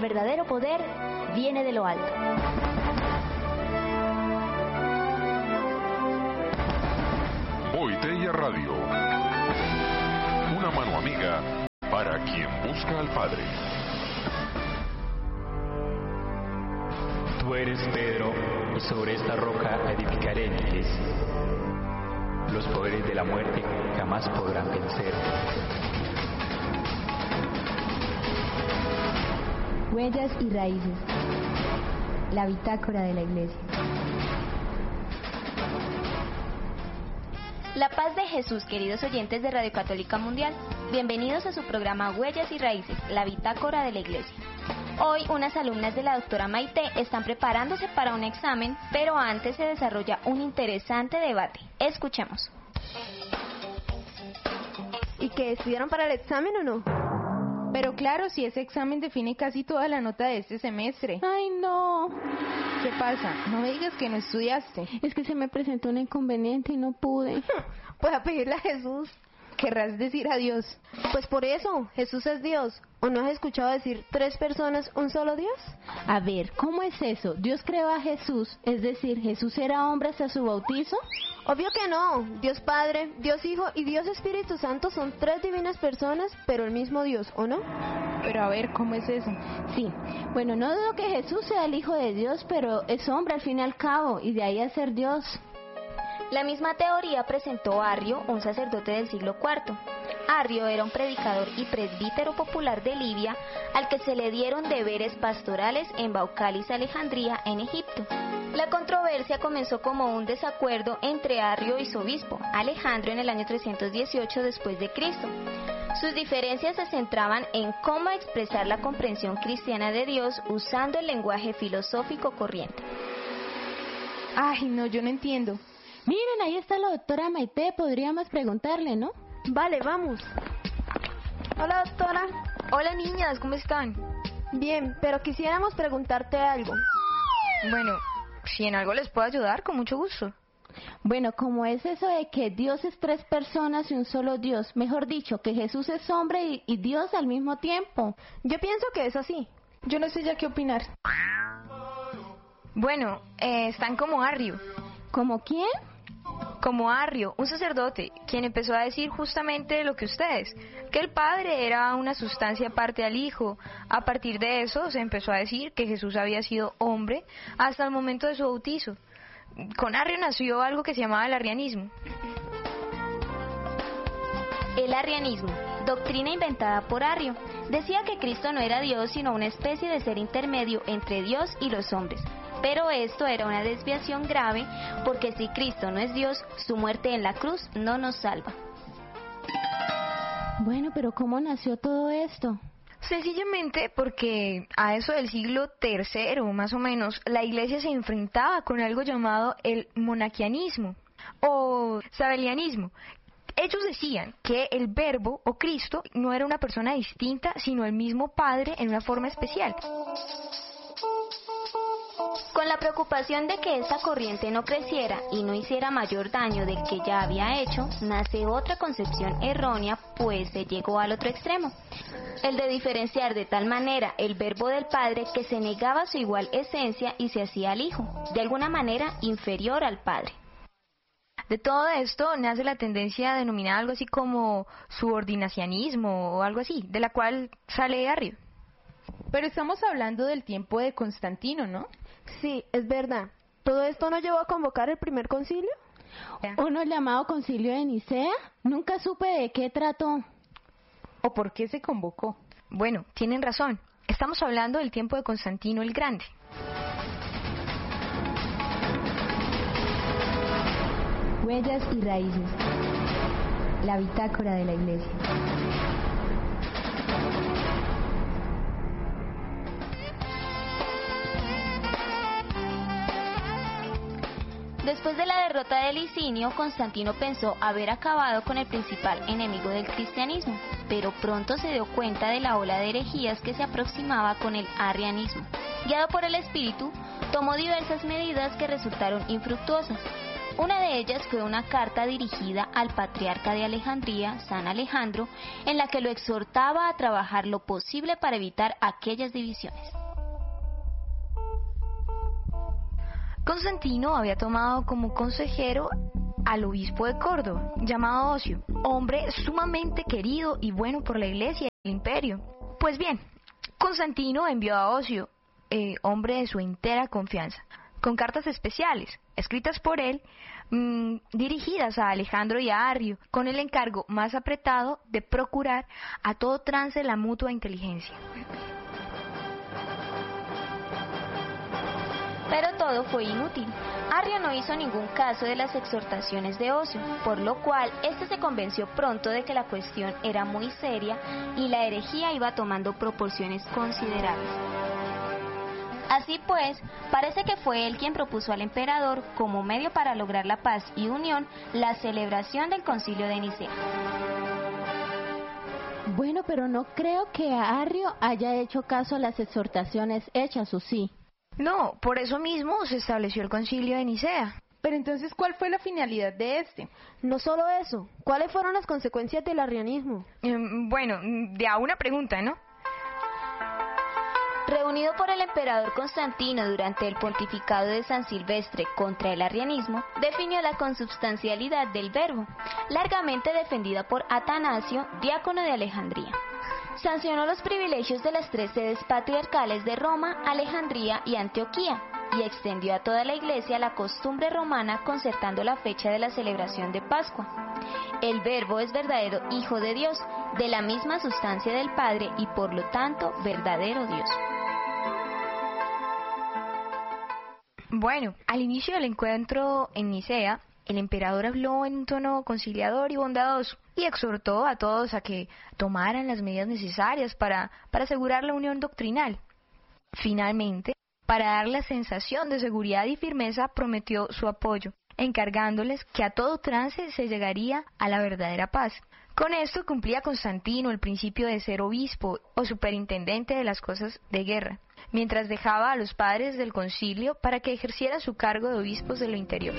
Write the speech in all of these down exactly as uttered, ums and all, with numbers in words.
verdadero poder viene de lo alto. Boitella Radio, una mano amiga para quien busca al Padre. Tú eres Pedro, y sobre esta roca edificaré mi iglesia. Los poderes de la muerte jamás podrán vencer. Huellas y raíces. La bitácora de la Iglesia. La paz de Jesús, queridos oyentes de Radio Católica Mundial. Bienvenidos a su programa Huellas y Raíces, la bitácora de la Iglesia. Hoy unas alumnas de la doctora Maite están preparándose para un examen, pero antes se desarrolla un interesante debate. Escuchemos. ¿Y qué, estudiaron para el examen o no? Pero claro, si ese examen define casi toda la nota de este semestre. Ay, no. ¿Qué pasa? No me digas que no estudiaste. Es que se me presentó un inconveniente y no pude. Pues a pedirle a Jesús. ¿Querrás decir adiós? Pues por eso, Jesús es Dios. ¿O no has escuchado decir tres personas, un solo Dios? A ver, ¿cómo es eso? ¿Dios creó a Jesús? Es decir, ¿Jesús era hombre hasta su bautizo? Obvio que no. Dios Padre, Dios Hijo y Dios Espíritu Santo son tres divinas personas, pero el mismo Dios, ¿o no? Pero a ver, ¿cómo es eso? Sí, bueno, no dudo que Jesús sea el Hijo de Dios, pero es hombre al fin y al cabo, y de ahí a ser Dios. La misma teoría presentó Arrio, un sacerdote del siglo cuarto. Arrio era un predicador y presbítero popular de Libia, al que se le dieron deberes pastorales en Baucalis, Alejandría, en Egipto. La controversia comenzó como un desacuerdo entre Arrio y su obispo, Alejandro, en el año trescientos dieciocho después de Cristo. Sus diferencias se centraban en cómo expresar la comprensión cristiana de Dios usando el lenguaje filosófico corriente. Ay, no, yo no entiendo. Miren, ahí está la doctora Maite, podríamos preguntarle, ¿no? Vale, vamos. Hola, doctora. Hola, niñas, ¿cómo están? Bien, pero quisiéramos preguntarte algo. Bueno, si en algo les puedo ayudar, con mucho gusto. Bueno, ¿cómo es eso de que Dios es tres personas y un solo Dios? Mejor dicho, que Jesús es hombre y, y Dios al mismo tiempo. Yo pienso que es así. Yo no sé ya qué opinar. Bueno, eh, están como Arrio. ¿Como quién? Como Arrio, un sacerdote, quien empezó a decir justamente lo que ustedes, que el Padre era una sustancia aparte al Hijo. A partir de eso se empezó a decir que Jesús había sido hombre hasta el momento de su bautizo. Con Arrio nació algo que se llamaba el arrianismo. El arrianismo, doctrina inventada por Arrio, decía que Cristo no era Dios sino una especie de ser intermedio entre Dios y los hombres. Pero esto era una desviación grave, porque si Cristo no es Dios, su muerte en la cruz no nos salva. Bueno, pero ¿cómo nació todo esto? Sencillamente porque a eso del siglo tercero, más o menos, la Iglesia se enfrentaba con algo llamado el monaquianismo o sabelianismo. Ellos decían que el Verbo o Cristo no era una persona distinta, sino el mismo Padre en una forma especial. Con la preocupación de que esta corriente no creciera y no hiciera mayor daño del que ya había hecho, nace otra concepción errónea, pues se llegó al otro extremo, el de diferenciar de tal manera el Verbo del Padre que se negaba su igual esencia y se hacía al Hijo, de alguna manera inferior al Padre. De todo esto nace la tendencia denominada algo así como subordinacionismo o algo así, de la cual sale Arrio. Pero estamos hablando del tiempo de Constantino, ¿no? Sí, es verdad. ¿Todo esto no llevó a convocar el primer concilio? ¿Uno llamado Concilio de Nicea? Nunca supe de qué trató. ¿O por qué se convocó? Bueno, tienen razón. Estamos hablando del tiempo de Constantino el Grande. Huellas y raíces. La bitácora de la Iglesia. Después de la derrota de Licinio, Constantino pensó haber acabado con el principal enemigo del cristianismo, pero pronto se dio cuenta de la ola de herejías que se aproximaba con el arrianismo. Guiado por el espíritu, tomó diversas medidas que resultaron infructuosas. Una de ellas fue una carta dirigida al patriarca de Alejandría, San Alejandro, en la que lo exhortaba a trabajar lo posible para evitar aquellas divisiones. Constantino había tomado como consejero al obispo de Córdoba, llamado Ocio, hombre sumamente querido y bueno por la iglesia y el imperio. Pues bien, Constantino envió a Ocio, eh, hombre de su entera confianza, con cartas especiales, escritas por él, mmm, dirigidas a Alejandro y a Arrio, con el encargo más apretado de procurar a todo trance la mutua inteligencia. Pero todo fue inútil. Arrio no hizo ningún caso de las exhortaciones de Ocio, por lo cual éste se convenció pronto de que la cuestión era muy seria y la herejía iba tomando proporciones considerables. Así pues, parece que fue él quien propuso al emperador, como medio para lograr la paz y unión, la celebración del Concilio de Nicea. Bueno, pero no creo que Arrio haya hecho caso a las exhortaciones hechas, ¿o sí? No, por eso mismo se estableció el Concilio de Nicea. Pero entonces, ¿cuál fue la finalidad de este? No solo eso, ¿cuáles fueron las consecuencias del arrianismo? Eh, bueno, de a una pregunta, ¿no? Reunido por el emperador Constantino durante el pontificado de San Silvestre contra el arrianismo, definió la consubstancialidad del verbo, largamente defendida por Atanasio, diácono de Alejandría. Sancionó los privilegios de las tres sedes patriarcales de Roma, Alejandría y Antioquía, y extendió a toda la iglesia la costumbre romana concertando la fecha de la celebración de Pascua. El Verbo es verdadero Hijo de Dios, de la misma sustancia del Padre y por lo tanto verdadero Dios. Bueno, al inicio del encuentro en Nicea, el emperador habló en un tono conciliador y bondadoso y exhortó a todos a que tomaran las medidas necesarias para, para asegurar la unión doctrinal. Finalmente, para dar la sensación de seguridad y firmeza, prometió su apoyo, encargándoles que a todo trance se llegaría a la verdadera paz. Con esto cumplía Constantino el principio de ser obispo o superintendente de las cosas de guerra, mientras dejaba a los padres del concilio para que ejercieran su cargo de obispos de lo interior.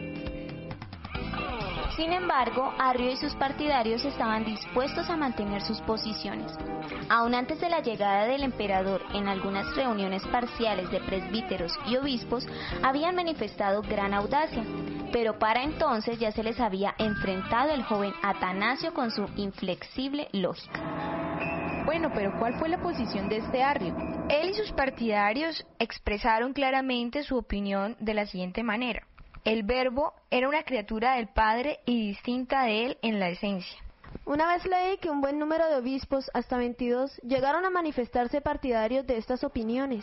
Sin embargo, Arrio y sus partidarios estaban dispuestos a mantener sus posiciones. Aún antes de la llegada del emperador, en algunas reuniones parciales de presbíteros y obispos, habían manifestado gran audacia, pero para entonces ya se les había enfrentado el joven Atanasio con su inflexible lógica. Bueno, pero ¿cuál fue la posición de este Arrio? Él y sus partidarios expresaron claramente su opinión de la siguiente manera. El Verbo era una criatura del Padre y distinta de él en la esencia. Una vez leí que un buen número de obispos, hasta veintidós, llegaron a manifestarse partidarios de estas opiniones.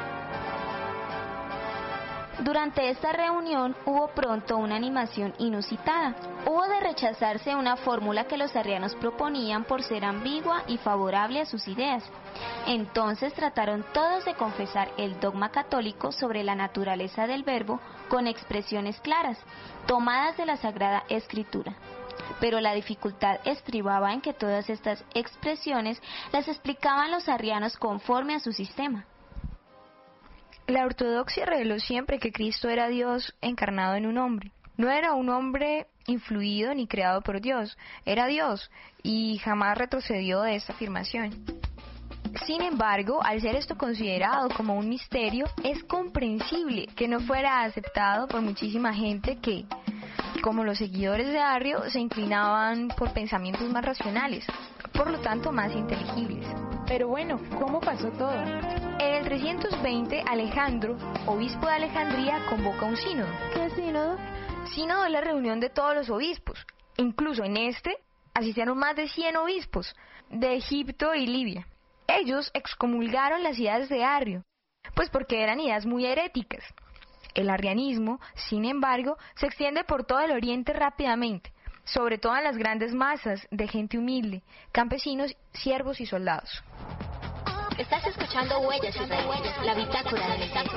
Durante esta reunión hubo pronto una animación inusitada. Hubo de rechazarse una fórmula que los arrianos proponían por ser ambigua y favorable a sus ideas. Entonces trataron todos de confesar el dogma católico sobre la naturaleza del Verbo con expresiones claras, tomadas de la Sagrada Escritura. Pero la dificultad estribaba en que todas estas expresiones las explicaban los arrianos conforme a su sistema. La ortodoxia reveló siempre que Cristo era Dios encarnado en un hombre. No era un hombre influido ni creado por Dios, era Dios, y jamás retrocedió de esta afirmación. Sin embargo, al ser esto considerado como un misterio, es comprensible que no fuera aceptado por muchísima gente que, como los seguidores de Arrio, se inclinaban por pensamientos más racionales, por lo tanto más inteligibles. Pero bueno, ¿cómo pasó todo? En el trescientos veinte, Alejandro, obispo de Alejandría, convoca un sínodo. ¿Qué sínodo? Sínodo es la reunión de todos los obispos. Incluso en este asistieron más de cien obispos de Egipto y Libia. Ellos excomulgaron las ideas de Arrio, pues porque eran ideas muy heréticas. El arrianismo, sin embargo, se extiende por todo el Oriente rápidamente, sobre todo en las grandes masas de gente humilde, campesinos, siervos y soldados. Estás escuchando Huellas y Raíces, la bitácora del Estado.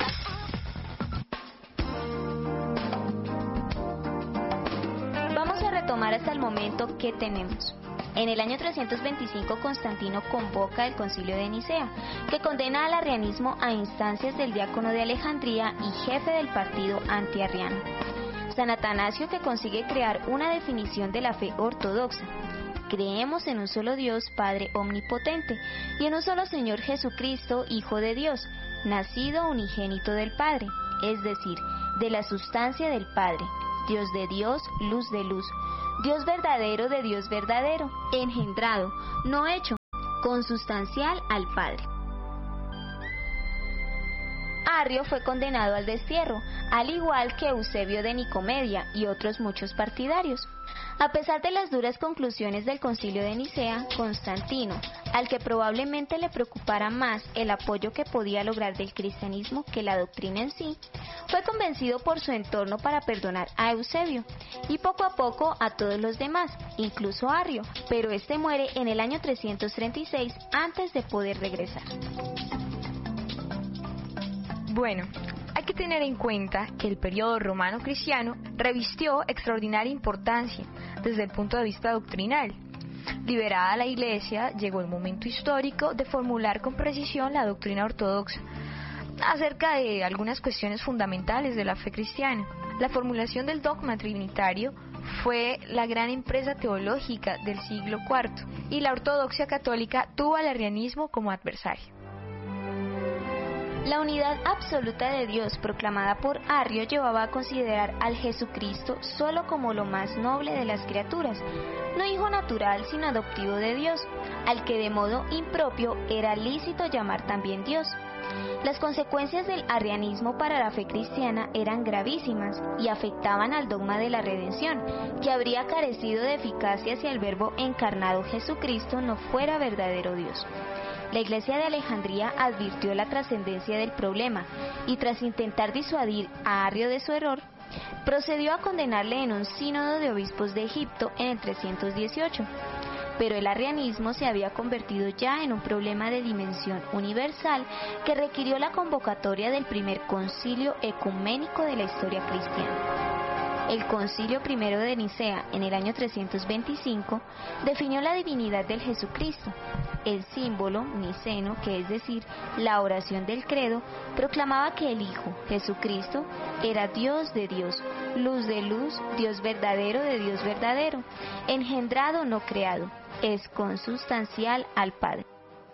Vamos a retomar hasta el momento que tenemos. En el año trescientos veinticinco, Constantino convoca el Concilio de Nicea, que condena al arrianismo a instancias del diácono de Alejandría y jefe del partido antiarriano. San Atanasio, que consigue crear una definición de la fe ortodoxa. Creemos en un solo Dios, Padre omnipotente, y en un solo Señor Jesucristo, Hijo de Dios, nacido unigénito del Padre, es decir, de la sustancia del Padre, Dios de Dios, luz de luz, Dios verdadero de Dios verdadero, engendrado, no hecho, consustancial al Padre. Arrio fue condenado al destierro, al igual que Eusebio de Nicomedia y otros muchos partidarios. A pesar de las duras conclusiones del Concilio de Nicea, Constantino, al que probablemente le preocupara más el apoyo que podía lograr del cristianismo que la doctrina en sí, fue convencido por su entorno para perdonar a Eusebio y poco a poco a todos los demás, incluso a Arrio, pero este muere en el año trescientos treinta y seis antes de poder regresar. Bueno, hay que tener en cuenta que el periodo romano-cristiano revistió extraordinaria importancia desde el punto de vista doctrinal. Liberada la Iglesia, llegó el momento histórico de formular con precisión la doctrina ortodoxa acerca de algunas cuestiones fundamentales de la fe cristiana. La formulación del dogma trinitario fue la gran empresa teológica del siglo cuarto y la ortodoxia católica tuvo al arrianismo como adversario. La unidad absoluta de Dios proclamada por Arrio llevaba a considerar al Jesucristo solo como lo más noble de las criaturas, no hijo natural sino adoptivo de Dios, al que de modo impropio era lícito llamar también Dios. Las consecuencias del arrianismo para la fe cristiana eran gravísimas y afectaban al dogma de la redención, que habría carecido de eficacia si el Verbo encarnado Jesucristo no fuera verdadero Dios. La Iglesia de Alejandría advirtió la trascendencia del problema y tras intentar disuadir a Arrio de su error, procedió a condenarle en un sínodo de obispos de Egipto en el trescientos dieciocho. Pero el arrianismo se había convertido ya en un problema de dimensión universal que requirió la convocatoria del primer concilio ecuménico de la historia cristiana. El Concilio Primero de Nicea, en el año trescientos veinticinco, definió la divinidad del Jesucristo. El símbolo niceno, que es decir, la oración del credo, proclamaba que el Hijo, Jesucristo, era Dios de Dios, luz de luz, Dios verdadero de Dios verdadero, engendrado no creado, es consustancial al Padre.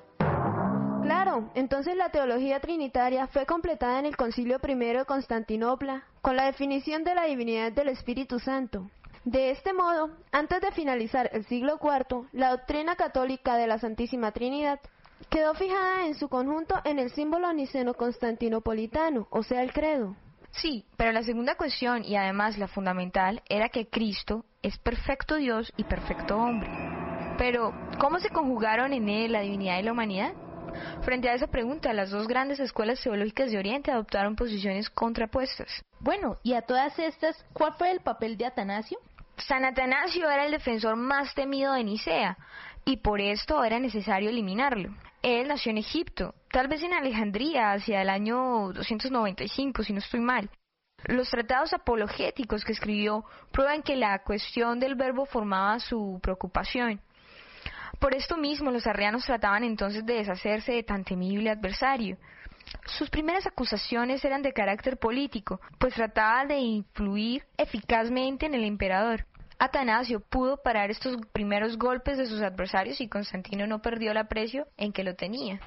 Claro, entonces la teología trinitaria fue completada en el Concilio Primero de Constantinopla, con la definición de la divinidad del Espíritu Santo. De este modo, antes de finalizar el siglo cuarto, la doctrina católica de la Santísima Trinidad quedó fijada en su conjunto en el símbolo niceno-constantinopolitano, o sea, el credo. Sí, pero la segunda cuestión, y además la fundamental, era que Cristo es perfecto Dios y perfecto hombre. Pero, ¿cómo se conjugaron en él la divinidad y la humanidad? Frente a esa pregunta, las dos grandes escuelas teológicas de Oriente adoptaron posiciones contrapuestas. Bueno, y a todas estas, ¿cuál fue el papel de Atanasio? San Atanasio era el defensor más temido de Nicea, y por esto era necesario eliminarlo. Él nació en Egipto, tal vez en Alejandría, hacia el año doscientos noventa y cinco, si no estoy mal. Los tratados apologéticos que escribió prueban que la cuestión del verbo formaba su preocupación. Por esto mismo, los arrianos trataban entonces de deshacerse de tan temible adversario. Sus primeras acusaciones eran de carácter político, pues trataba de influir eficazmente en el emperador. Atanasio pudo parar estos primeros golpes de sus adversarios y Constantino no perdió el aprecio en que lo tenía.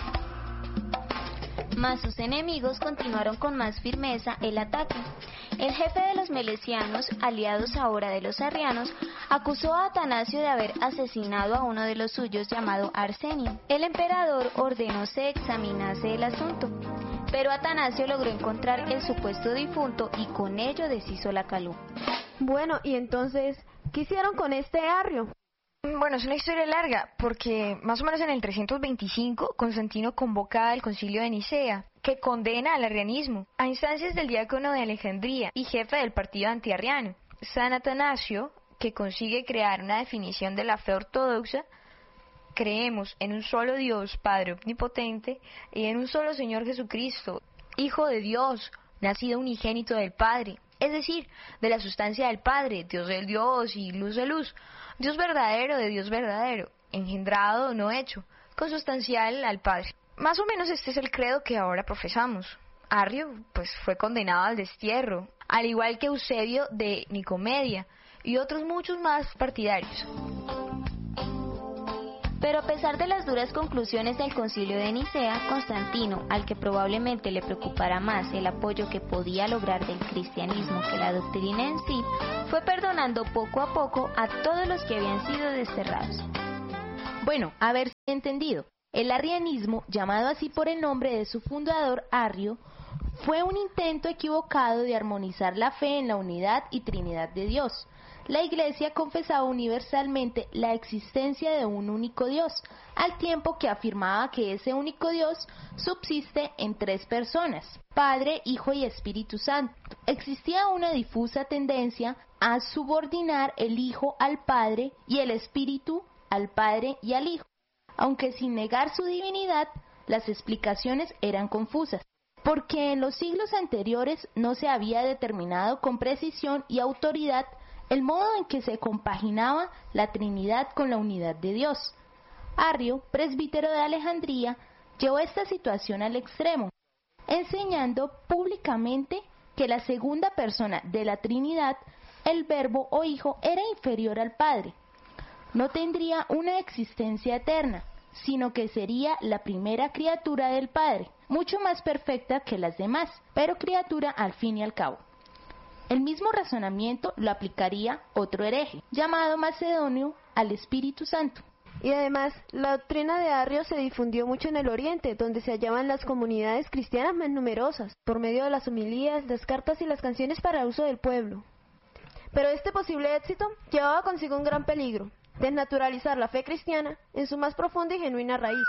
Mas sus enemigos continuaron con más firmeza el ataque. El jefe de los melesianos, aliados ahora de los arrianos, acusó a Atanasio de haber asesinado a uno de los suyos llamado Arsenio. El emperador ordenó se examinase el asunto, pero Atanasio logró encontrar el supuesto difunto y con ello deshizo la calumnia. Bueno, y entonces, ¿qué hicieron con este Arrio? Bueno, es una historia larga, porque más o menos en el trescientos veinticinco Constantino convoca al Concilio de Nicea, que condena al arrianismo, a instancias del diácono de Alejandría y jefe del partido antiarriano, San Atanasio, que consigue crear una definición de la fe ortodoxa. Creemos en un solo Dios, Padre omnipotente, y en un solo Señor Jesucristo, Hijo de Dios, nacido unigénito del Padre, es decir, de la sustancia del Padre, Dios del Dios y luz de luz, Dios verdadero de Dios verdadero, engendrado, no hecho, consustancial al Padre. Más o menos este es el credo que ahora profesamos. Arrio, pues, fue condenado al destierro, al igual que Eusebio de Nicomedia y otros muchos más partidarios. Pero a pesar de las duras conclusiones del Concilio de Nicea, Constantino, al que probablemente le preocupara más el apoyo que podía lograr del cristianismo que la doctrina en sí, fue perdonando poco a poco a todos los que habían sido desterrados. Bueno, a ver si he entendido. El arrianismo, llamado así por el nombre de su fundador, Arrio, fue un intento equivocado de armonizar la fe en la unidad y Trinidad de Dios. La Iglesia confesaba universalmente la existencia de un único Dios, al tiempo que afirmaba que ese único Dios subsiste en tres personas, Padre, Hijo y Espíritu Santo. Existía una difusa tendencia a subordinar el Hijo al Padre y el Espíritu al Padre y al Hijo. Aunque sin negar su divinidad, las explicaciones eran confusas, porque en los siglos anteriores no se había determinado con precisión y autoridad el modo en que se compaginaba la Trinidad con la unidad de Dios. Arrio, presbítero de Alejandría, llevó esta situación al extremo, enseñando públicamente que la segunda persona de la Trinidad, el Verbo o Hijo, era inferior al Padre. No tendría una existencia eterna, sino que sería la primera criatura del Padre, mucho más perfecta que las demás, pero criatura al fin y al cabo. El mismo razonamiento lo aplicaría otro hereje, llamado Macedonio, al Espíritu Santo. Y además, la doctrina de Arrio se difundió mucho en el Oriente, donde se hallaban las comunidades cristianas más numerosas, por medio de las homilías, las cartas y las canciones para uso del pueblo. Pero este posible éxito llevaba consigo un gran peligro: desnaturalizar la fe cristiana en su más profunda y genuina raíz.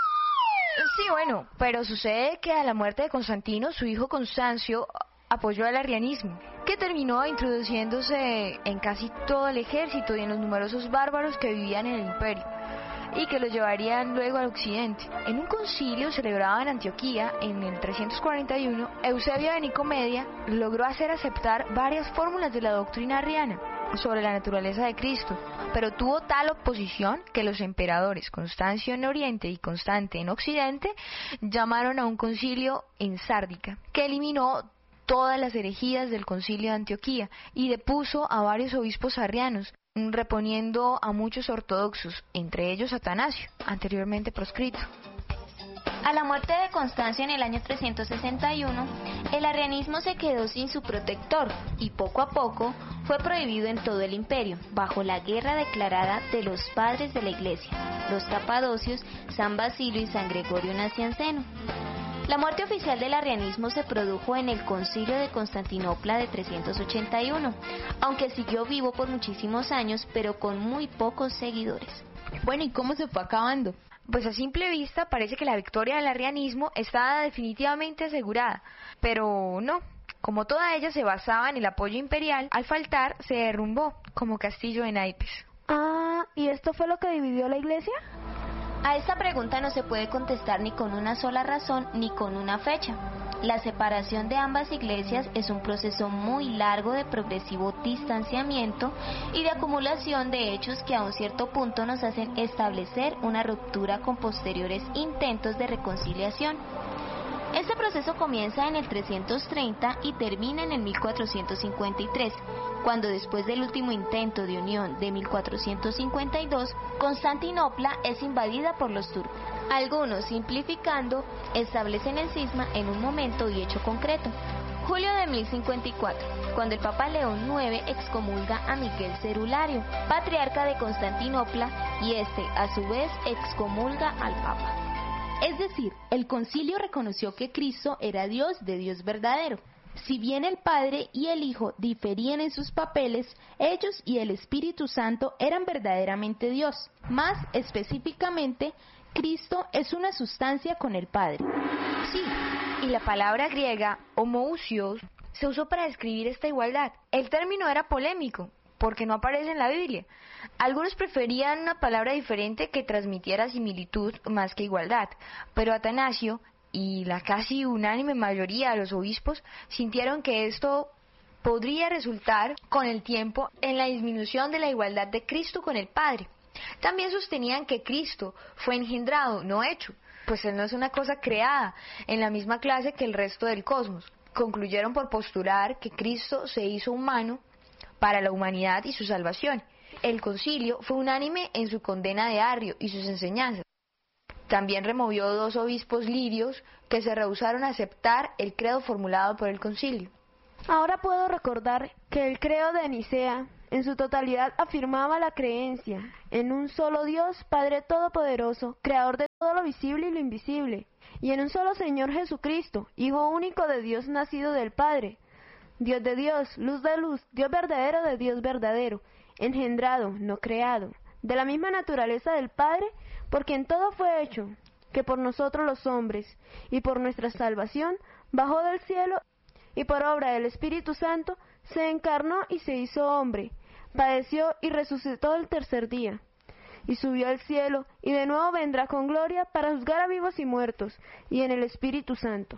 Sí, bueno, pero sucede que a la muerte de Constantino, su hijo Constancio apoyó al arrianismo, que terminó introduciéndose en casi todo el ejército y en los numerosos bárbaros que vivían en el imperio, y que los llevarían luego al occidente. En un concilio celebrado en Antioquía en el trescientos cuarenta y uno, Eusebio de Nicomedia logró hacer aceptar varias fórmulas de la doctrina arriana sobre la naturaleza de Cristo, pero tuvo tal oposición que los emperadores Constancio en Oriente y Constante en Occidente llamaron a un concilio en Sárdica, que eliminó todas las herejías del concilio de Antioquía y depuso a varios obispos arrianos, reponiendo a muchos ortodoxos, entre ellos Atanasio, anteriormente proscrito. A la muerte de Constancio en el año trescientos sesenta y uno, el arrianismo se quedó sin su protector y poco a poco fue prohibido en todo el imperio, bajo la guerra declarada de los padres de la Iglesia, los Capadocios, San Basilio y San Gregorio Nacianceno. La muerte oficial del arrianismo se produjo en el Concilio de Constantinopla de trescientos ochenta y uno, aunque siguió vivo por muchísimos años, pero con muy pocos seguidores. Bueno, ¿y cómo se fue acabando? Pues a simple vista parece que la victoria del arrianismo estaba definitivamente asegurada, pero no. Como toda ella se basaba en el apoyo imperial, al faltar se derrumbó como castillo de naipes. Ah, ¿y esto fue lo que dividió la Iglesia? A esta pregunta no se puede contestar ni con una sola razón ni con una fecha. La separación de ambas iglesias es un proceso muy largo de progresivo distanciamiento y de acumulación de hechos que a un cierto punto nos hacen establecer una ruptura con posteriores intentos de reconciliación. Este proceso comienza en el trescientos treinta y termina en el mil cuatrocientos cincuenta y tres, cuando después del último intento de unión de mil cuatrocientos cincuenta y dos, Constantinopla es invadida por los turcos. Algunos, simplificando, establecen el cisma en un momento y hecho concreto. Julio de mil cincuenta y cuatro, cuando el Papa León noveno excomulga a Miguel Cerulario, patriarca de Constantinopla, y este, a su vez, excomulga al Papa. Es decir, el concilio reconoció que Cristo era Dios de Dios verdadero. Si bien el Padre y el Hijo diferían en sus papeles, ellos y el Espíritu Santo eran verdaderamente Dios. Más específicamente, Cristo es una sustancia con el Padre. Sí, y la palabra griega homoousios se usó para describir esta igualdad. El término era polémico, porque no aparece en la Biblia. Algunos preferían una palabra diferente que transmitiera similitud más que igualdad, pero Atanasio y la casi unánime mayoría de los obispos sintieron que esto podría resultar con el tiempo en la disminución de la igualdad de Cristo con el Padre. También sostenían que Cristo fue engendrado, no hecho, pues Él no es una cosa creada en la misma clase que el resto del cosmos. concluyeron por postular que Cristo se hizo humano para la humanidad y su salvación. El concilio fue unánime en su condena de Arrio y sus enseñanzas. También removió dos obispos lirios que se rehusaron a aceptar el credo formulado por el concilio. Ahora puedo recordar que el credo de Nicea en su totalidad afirmaba la creencia en un solo Dios, Padre Todopoderoso, Creador de todo lo visible y lo invisible, y en un solo Señor Jesucristo, Hijo único de Dios nacido del Padre, Dios de Dios, luz de luz, Dios verdadero de Dios verdadero, engendrado, no creado, de la misma naturaleza del Padre, por quien todo fue hecho, que por nosotros los hombres, y por nuestra salvación, bajó del cielo, y por obra del Espíritu Santo, se encarnó y se hizo hombre, padeció y resucitó el tercer día, y subió al cielo, y de nuevo vendrá con gloria para juzgar a vivos y muertos, y en el Espíritu Santo.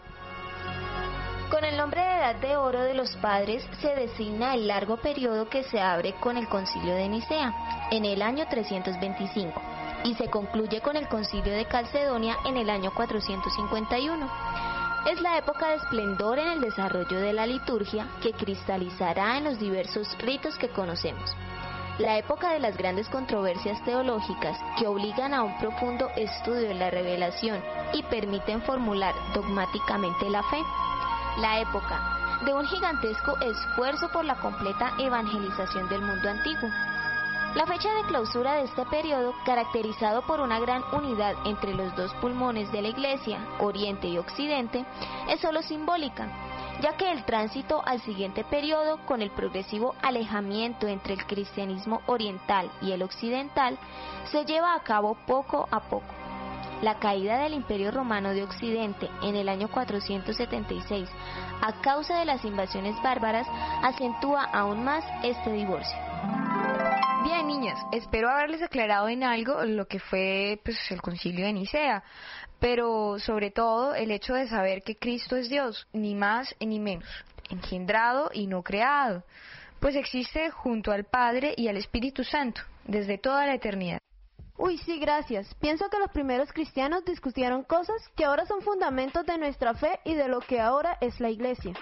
Con el nombre de Edad de Oro de los Padres se designa el largo periodo que se abre con el Concilio de Nicea, en el año trescientos veinticinco, y se concluye con el Concilio de Calcedonia en el año cuatrocientos cincuenta y uno. Es la época de esplendor en el desarrollo de la liturgia que cristalizará en los diversos ritos que conocemos. La época de las grandes controversias teológicas que obligan a un profundo estudio de la revelación y permiten formular dogmáticamente la fe. La época de un gigantesco esfuerzo por la completa evangelización del mundo antiguo. La fecha de clausura de este periodo, caracterizado por una gran unidad entre los dos pulmones de la Iglesia, Oriente y Occidente, es solo simbólica, ya que el tránsito al siguiente periodo, con el progresivo alejamiento entre el cristianismo oriental y el occidental, se lleva a cabo poco a poco. La caída del Imperio Romano de Occidente en el año cuatrocientos setenta y seis, a causa de las invasiones bárbaras, acentúa aún más este divorcio. Bien, niñas, espero haberles aclarado en algo lo que fue pues, el Concilio de Nicea, pero sobre todo el hecho de saber que Cristo es Dios, ni más ni menos, engendrado y no creado, pues existe junto al Padre y al Espíritu Santo, desde toda la eternidad. Uy, sí, gracias. Pienso que los primeros cristianos discutieron cosas que ahora son fundamentos de nuestra fe y de lo que ahora es la Iglesia.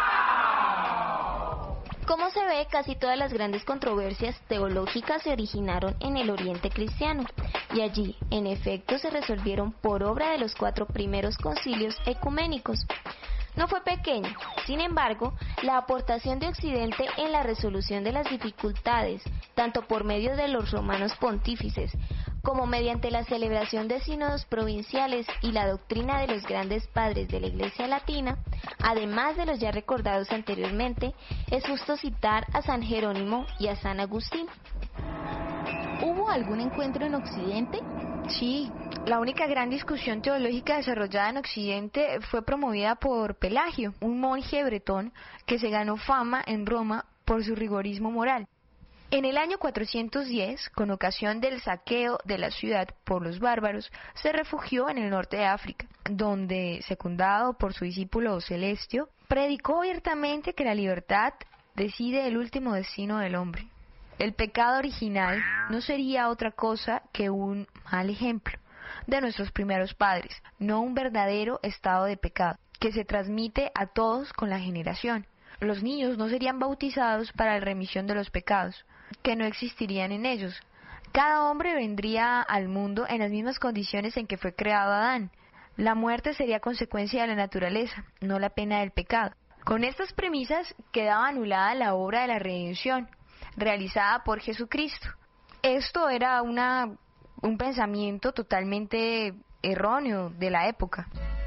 Como se ve, casi todas las grandes controversias teológicas se originaron en el Oriente cristiano, y allí, en efecto, se resolvieron por obra de los cuatro primeros concilios ecuménicos. No fue pequeña, sin embargo, la aportación de Occidente en la resolución de las dificultades, tanto por medio de los romanos pontífices, como mediante la celebración de sínodos provinciales y la doctrina de los grandes padres de la Iglesia latina, además de los ya recordados anteriormente, es justo citar a San Jerónimo y a San Agustín. ¿Hubo algún encuentro en Occidente? Sí, la única gran discusión teológica desarrollada en Occidente fue promovida por Pelagio, un monje bretón que se ganó fama en Roma por su rigorismo moral. En el año cuatrocientos diez, con ocasión del saqueo de la ciudad por los bárbaros, se refugió en el norte de África, donde, secundado por su discípulo Celestio, predicó abiertamente que la libertad decide el último destino del hombre. El pecado original no sería otra cosa que un mal ejemplo de nuestros primeros padres, no un verdadero estado de pecado, que se transmite a todos con la generación. Los niños no serían bautizados para la remisión de los pecados, que no existirían en ellos. Cada hombre vendría al mundo en las mismas condiciones en que fue creado Adán. La muerte sería consecuencia de la naturaleza, no la pena del pecado. Con estas premisas quedaba anulada la obra de la redención, realizada por Jesucristo. Esto era una, un pensamiento totalmente erróneo de la época.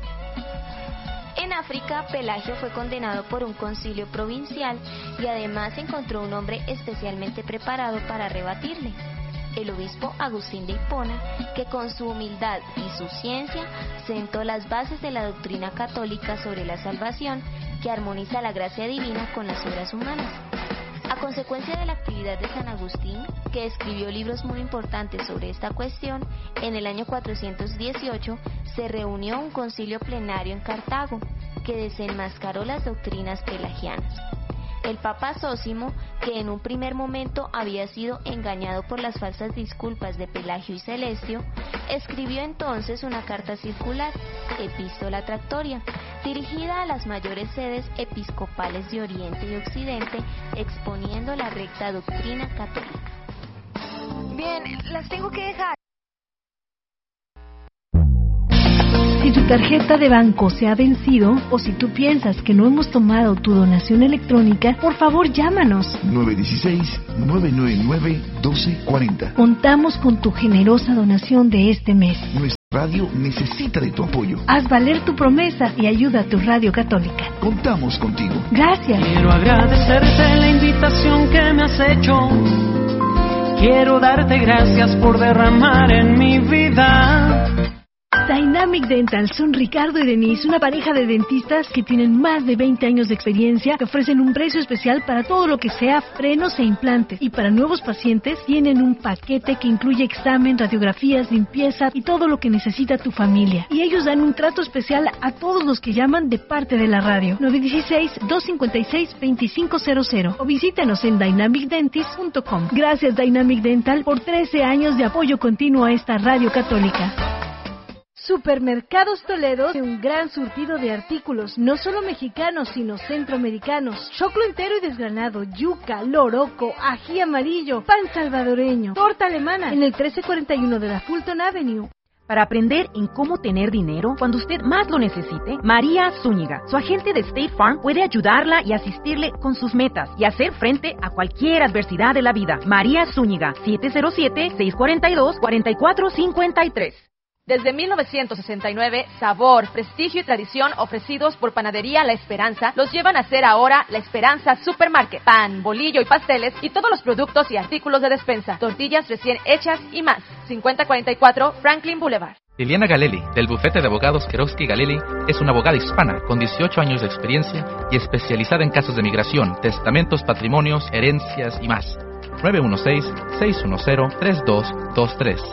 En África, Pelagio fue condenado por un concilio provincial y además encontró un hombre especialmente preparado para rebatirle, el obispo Agustín de Hipona, que con su humildad y su ciencia sentó las bases de la doctrina católica sobre la salvación, que armoniza la gracia divina con las obras humanas. A consecuencia de la actividad de San Agustín, que escribió libros muy importantes sobre esta cuestión, en el año cuatrocientos dieciocho se reunió un concilio plenario en Cartago, que desenmascaró las doctrinas pelagianas. El Papa Zósimo, que en un primer momento había sido engañado por las falsas disculpas de Pelagio y Celestio, escribió entonces una carta circular, Epístola Tractoria, dirigida a las mayores sedes episcopales de Oriente y Occidente, exponiendo la recta doctrina católica. Bien, las tengo que dejar. Si tu tarjeta de banco se ha vencido o si tú piensas que no hemos tomado tu donación electrónica, por favor llámanos. nueve uno seis, nueve nueve nueve, uno dos cuatro cero. Contamos con tu generosa donación de este mes. Nuestra radio necesita de tu apoyo. Haz valer tu promesa y ayuda a tu radio católica. Contamos contigo. Gracias. Quiero agradecerte la invitación que me has hecho. Quiero darte gracias por derramar en mi vida. Dynamic Dental son Ricardo y Denise, una pareja de dentistas que tienen más de veinte años de experiencia, que ofrecen un precio especial para todo lo que sea frenos e implantes. Y para nuevos pacientes tienen un paquete que incluye examen, radiografías, limpieza y todo lo que necesita tu familia. Y ellos dan un trato especial a todos los que llaman de parte de la radio. nueve uno seis, dos cinco seis, dos cinco cero cero o visítanos en dynamic dentist punto com. Gracias Dynamic Dental por trece años de apoyo continuo a esta radio católica. Supermercados Toledo, un gran surtido de artículos, no solo mexicanos, sino centroamericanos. Choclo entero y desgranado, yuca, loroco, ají amarillo, pan salvadoreño, torta alemana, en el trece cuarenta y uno de la Fulton Avenue. Para aprender en cómo tener dinero cuando usted más lo necesite, María Zúñiga, su agente de State Farm, puede ayudarla y asistirle con sus metas y hacer frente a cualquier adversidad de la vida. María Zúñiga, siete cero siete, seis cuatro dos, cuatro cuatro cinco tres. Desde mil novecientos sesenta y nueve, sabor, prestigio y tradición ofrecidos por Panadería La Esperanza los llevan a ser ahora La Esperanza Supermarket. Pan, bolillo y pasteles y todos los productos y artículos de despensa, tortillas recién hechas y más. cincuenta cuarenta y cuatro Franklin Boulevard. Liliana Galeli, del bufete de abogados Kerowski Galeli, es una abogada hispana con dieciocho años de experiencia y especializada en casos de migración, testamentos, patrimonios, herencias y más. nueve uno seis, seis uno cero, tres dos dos tres.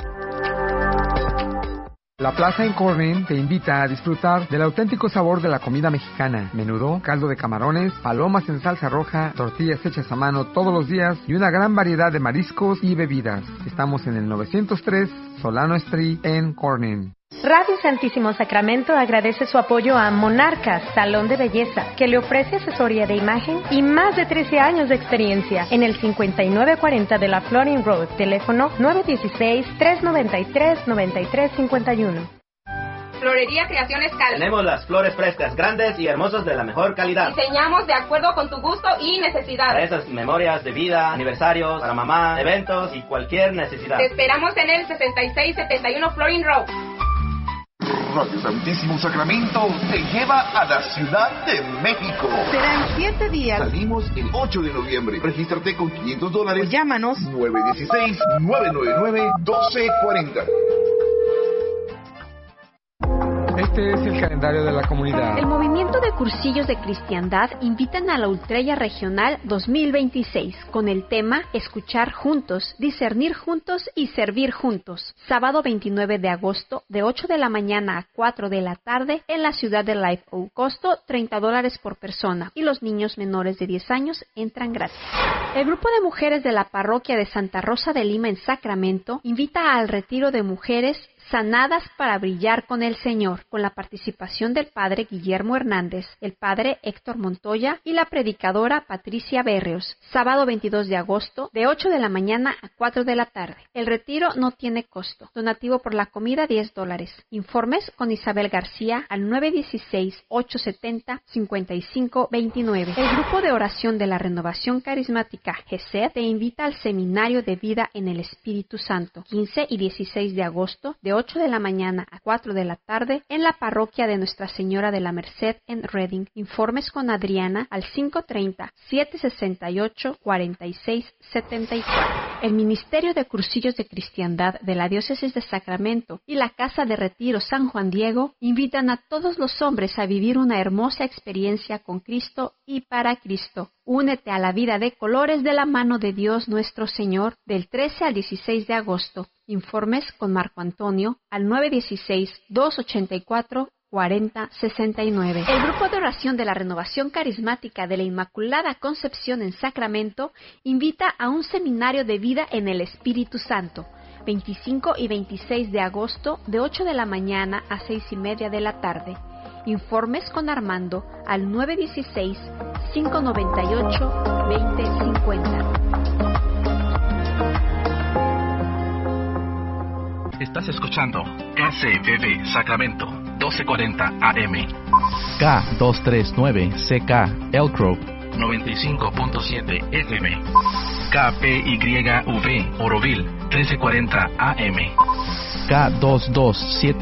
La Plaza en Corning te invita a disfrutar del auténtico sabor de la comida mexicana. Menudo, caldo de camarones, palomas en salsa roja, tortillas hechas a mano todos los días y una gran variedad de mariscos y bebidas. Estamos en el novecientos tres Solano Street en Corning. Radio Santísimo Sacramento agradece su apoyo a Monarcas, Salón de Belleza, que le ofrece asesoría de imagen y más de trece años de experiencia en el cincuenta y nueve cuarenta de la Florin Road, teléfono nueve uno seis, tres nueve tres, nueve tres cinco uno. Florería Creaciones Cal. Tenemos las flores frescas, grandes y hermosas de la mejor calidad. Diseñamos de acuerdo con tu gusto y necesidad. Para esas memorias de vida, aniversarios, para mamá, eventos y cualquier necesidad. Te esperamos en el sesenta y seis setenta y uno Florin Road. Radio Santísimo Sacramento te lleva a la Ciudad de México. Serán siete días. Salimos el ocho de noviembre. Regístrate con quinientos dólares. O llámanos nueve uno seis, nueve nueve nueve, uno dos cuatro cero. Este es el calendario de la comunidad. El Movimiento de Cursillos de Cristiandad invitan a la Ultrella Regional dos mil veintiséis con el tema Escuchar juntos, discernir juntos y servir juntos. Sábado veintinueve de agosto de ocho de la mañana a cuatro de la tarde en la ciudad de Live Oak. Costo treinta dólares por persona y los niños menores de diez años entran gratis. El grupo de mujeres de la parroquia de Santa Rosa de Lima en Sacramento invita al retiro de mujeres Sanadas para brillar con el Señor, con la participación del padre Guillermo Hernández, el padre Héctor Montoya y la predicadora Patricia Berrios, sábado veintidós de agosto, de ocho de la mañana a cuatro de la tarde. El retiro no tiene costo. Donativo por la comida diez dólares. Informes con Isabel García al nueve uno seis, ocho siete cero, cinco cinco dos nueve. El grupo de oración de la Renovación Carismática G C E D te invita al Seminario de Vida en el Espíritu Santo, quince y dieciséis de agosto, de ocho de la mañana a cuatro de la tarde en la parroquia de Nuestra Señora de la Merced en Reading. Informes con Adriana al cinco treinta, siete sesenta y ocho, cuarenta y seis setenta y cuatro. El Ministerio de Cursillos de Cristiandad de la Diócesis de Sacramento y la Casa de Retiro San Juan Diego invitan a todos los hombres a vivir una hermosa experiencia con Cristo y para Cristo. Únete a la vida de colores de la mano de Dios nuestro Señor del trece al dieciséis de agosto. Informes con Marco Antonio al nueve uno seis, dos ocho cuatro, cuatro cero seis nueve. El grupo de oración de la Renovación Carismática de la Inmaculada Concepción en Sacramento invita a un seminario de vida en el Espíritu Santo, veinticinco y veintiséis de agosto, de ocho de la mañana a seis y media de la tarde. Informes con Armando al nueve uno seis, cinco nueve ocho, dos cero cinco cero. Estás escuchando K C B B Sacramento, doce cuarenta A M. K doscientos treinta y nueve C K Elk Grove, noventa y cinco punto siete F M. K P Y V Oroville, trece cuarenta A M. K doscientos veintisiete